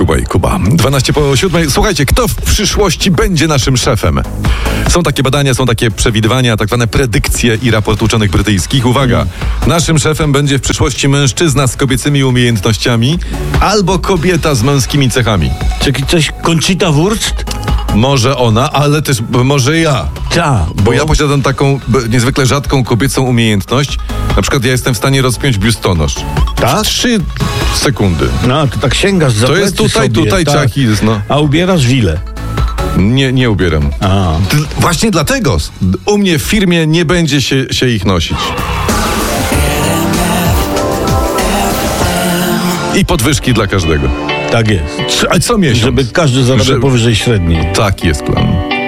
Subway, Kuba. 6:12. Słuchajcie, kto w przyszłości będzie naszym szefem? Są takie badania, są takie przewidywania, tak zwane predykcje i raport uczonych brytyjskich. Uwaga, naszym szefem będzie w przyszłości mężczyzna z kobiecymi umiejętnościami albo kobieta z męskimi cechami. Czy coś Conchita Wurst? Może ona, ale też może ja. Ta, Bo ja posiadam taką niezwykle rzadką kobiecą umiejętność. Na przykład ja jestem w stanie rozpiąć biustonosz. Tak? 3 sekundy. No, to tak sięgasz za To jest plecy tutaj, sobie, tutaj, tak. czakis, no. A ubierasz wile. Nie ubieram. A. Właśnie dlatego u mnie w firmie nie będzie się ich nosić. I podwyżki dla każdego. Tak jest. A co miesiąc. Żeby każdy zarabiał powyżej średniej. Tak jest plan.